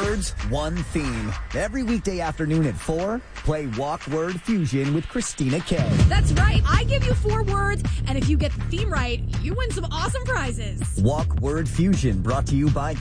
words, one theme. Every weekday afternoon at 4, play Walk Word Fusion with Christina K. That's right. I give you 4 words, and if you get the theme right, you win some awesome prizes. Walk Word Fusion, brought to you by